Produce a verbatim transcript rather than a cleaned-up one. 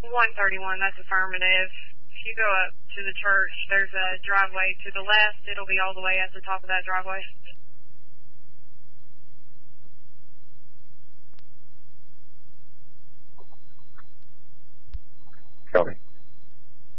one thirty-one, that's affirmative. If you go up to the church, there's a driveway to the left. It'll be all the way at the top of that driveway.